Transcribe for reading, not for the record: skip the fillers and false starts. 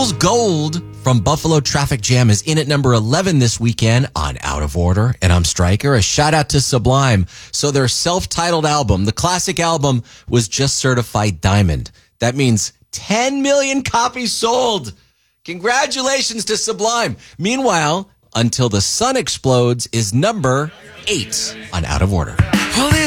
Fool's Gold from Buffalo Traffic Jam is in at number 11 this weekend on Out of Order. And I'm Stryker. A shout out to Sublime. So their self-titled album, the classic album, was just certified diamond. That means 10 million copies sold. Congratulations to Sublime. Meanwhile, Until the Sun Explodes is number 8 on Out of Order.